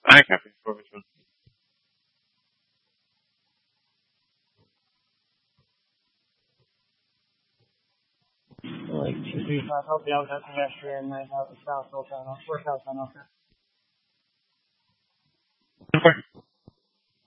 I copy for which one? Like 235. Help you out with that yesterday and I have a south on. Work out on. Okay. Okay.